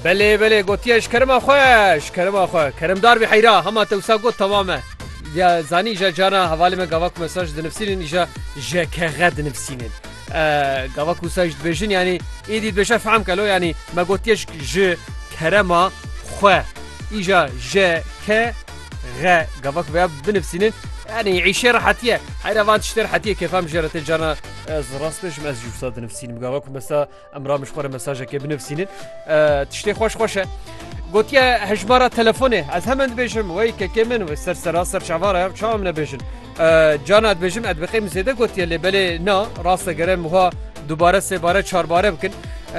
بله بله گوتیش کرما خوش کرما خوش کرمدار بی حیرا همه توسا گوت تمامه یا زانی جا جانا حوالی من گواک مساج دنفسینین ایجا جکغه دنفسینین گواک مساج دبیجن یعنی ایدید بشه فهم کلو یعنی ما گوتیش ج کرما خوش ایجا جکغه گواک بیا بنفسینین يعني عيشة راحتية هاي وان تشتري راحتية كيف هم جرت الجانا زراس بيش مز جوسات نفسيني مقاوك مسا امرا مش خورة مساجة كي بنفسيني تشتري خوش خوشة قلت يا هجمارة تلفوني از هم بيجم وي كيمن وسر سراسر شعبارة شو من بيجن جانا بيجم اد بقيم زيادة قلت يا اللي بالي نا راسه قرم هو دوباره سه باره چهار باره بكن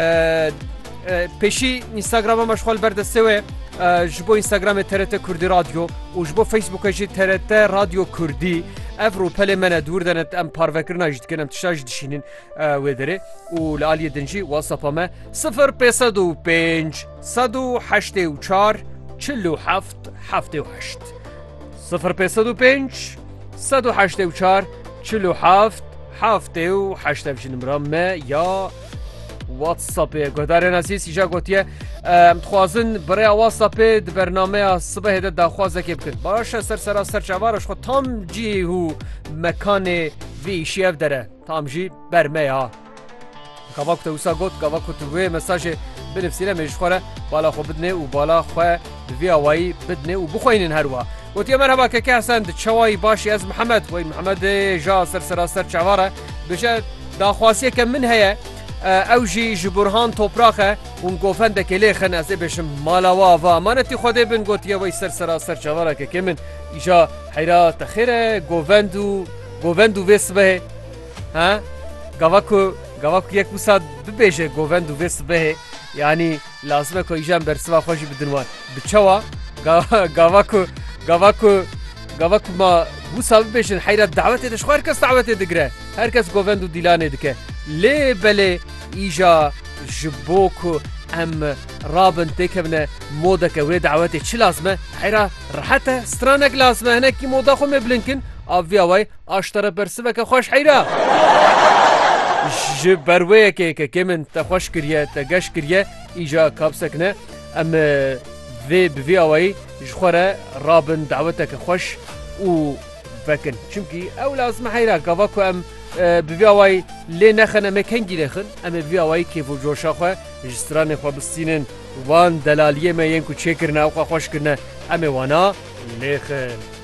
پیشی اینستاگرام مشغول برد سوی جبو اینستاگرام TRT کردی رادیو و جبو فیسبوک جی TRT رادیو کردی افرو پل من دور دنت ام پاروکرنا جد کنم تشاج دشینین ودره و لالی دنجی واتساپ ما 0505 184 47 78 0505 184 47 78 نمرة ما یا واتساپ گودار ناسیس ایجا گوتیه متخوازن برای واتساپ برنامه صبح ده دخوازه که بکن باشه سر چوارش خود تام جی هو مکان وی شیف داره تام جی برمه ها گواک توسا گوت گواک توی مساج بنفسیره مجخوره بالا خو بدنه و بالا خو وی اوایی بدنه و بخوینن هروا گوتیه مرحبا که حسن چوای باشی از محمد وی محمد جا سر چواره بشه دخواسیه که من هیه اوجی جبرهان توپراخه اون گوفن دکلی خن از بشم مالاوا و مانتی خوده بن گوتیه وی سر چواره که کمن ایجا حیرا تخیره گووندو ویسبه ها گواکو یک بساد ببیشه گووندو ویسبه یعنی لازمه که ایجا برسوا خوشی بدنوان بچوا گواکو ما بوسا ببیشن حیرا دعوتی دشخو هرکس دعوتی دگره هرکس گووندو دیلانه دکه لی بله ایجا جبوکو ام رابن تکبنه مودا که وی دعوتی چی لازمه حیرا راحته سترانک لازمه هنکی مودا خو مبلنکن آوی آوی آشتر برسوه که خوش حیرا جبروه که کمن تا خوش کریه تا گش کریه ایجا کابسکنه ام وی بوی آوی جخوره رابن دعوته که خوش و فکن چونکی او لازمه حیرا گواکو ام بویاوی لی نخنه مکنگی نخن اما بویاوی کیف و جوشا خواه جستران خواه بستینن وان دلالیه ما ینکو چه کرنه او خواه خوش کرنه اما وانا لیخن